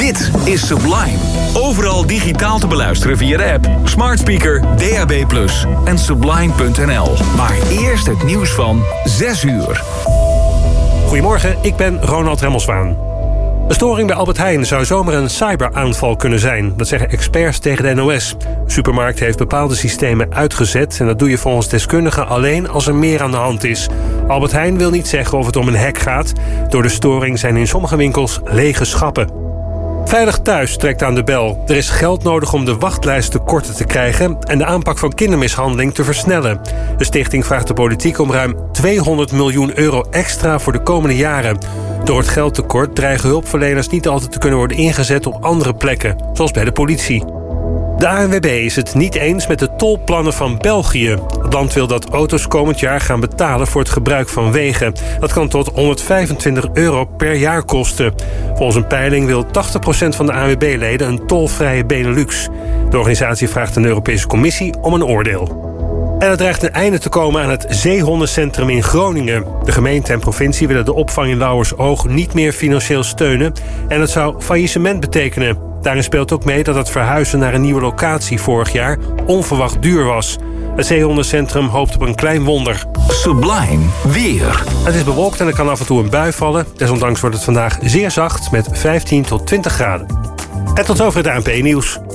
Dit is Sublime. Overal digitaal te beluisteren via de app, smart speaker, DAB+ en sublime.nl. Maar eerst het nieuws van 6 uur. Goedemorgen, ik ben Ronald Remmelswaan. Een storing bij Albert Heijn zou zomaar een cyberaanval kunnen zijn. Dat zeggen experts tegen de NOS. De supermarkt heeft bepaalde systemen uitgezet en dat doe je volgens deskundigen alleen als er meer aan de hand is. Albert Heijn wil niet zeggen of het om een hack gaat. Door de storing zijn in sommige winkels lege schappen. Veilig Thuis trekt aan de bel. Er is geld nodig om de wachtlijsten korter te krijgen en de aanpak van kindermishandeling te versnellen. De stichting vraagt de politiek om ruim 200 miljoen euro extra voor de komende jaren. Door het geldtekort dreigen hulpverleners niet altijd te kunnen worden ingezet op andere plekken, zoals bij de politie. De ANWB is het niet eens met de tolplannen van België. Het land wil dat auto's komend jaar gaan betalen voor het gebruik van wegen. Dat kan tot 125 euro per jaar kosten. Volgens een peiling wil 80% van de ANWB-leden een tolvrije Benelux. De organisatie vraagt aan de Europese Commissie om een oordeel. En er dreigt een einde te komen aan het zeehondencentrum in Groningen. De gemeente en provincie willen de opvang in Lauwersoog niet meer financieel steunen. En dat zou faillissement betekenen. Daarin speelt ook mee dat het verhuizen naar een nieuwe locatie vorig jaar onverwacht duur was. Het zeehondencentrum hoopt op een klein wonder. Sublime weer. Het is bewolkt en er kan af en toe een bui vallen. Desondanks wordt het vandaag zeer zacht met 15 tot 20 graden. En tot zover het ANP-nieuws.